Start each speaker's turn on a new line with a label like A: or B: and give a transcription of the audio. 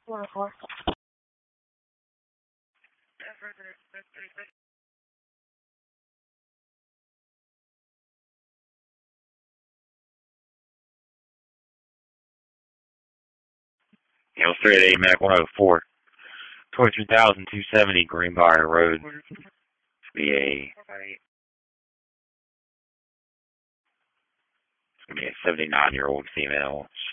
A: 104.
B: Yeah, straight 8, Mac 104. 23,270 Greenbrier Road. It's gonna be a 79-year-old female.